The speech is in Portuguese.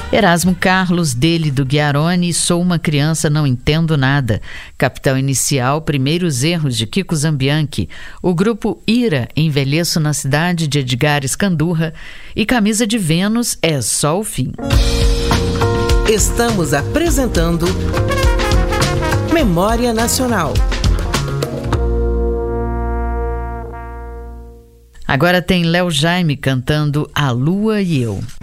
Erasmo Carlos, dele do Ghiaroni, Sou uma criança, não entendo nada. Capital Inicial, Primeiros erros de Kiko Zambianchi. O grupo Ira, Envelheço na Cidade, de Edgar Escandurra. E Camisa de Vênus, É Só o Fim. Estamos apresentando Memória Nacional. Agora tem Léo Jaime cantando A Lua e Eu.